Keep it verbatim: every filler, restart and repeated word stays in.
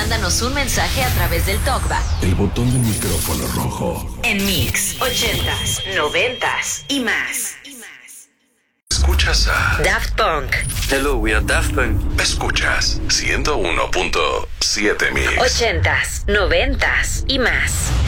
mándanos un mensaje a través del TalkBack. El botón del micrófono rojo. En Mix, ochentas, noventas y más. Escuchas a Daft Punk. Hello, we are Daft Punk. Escuchas ciento uno punto siete Mix. Ochentas, noventas y más.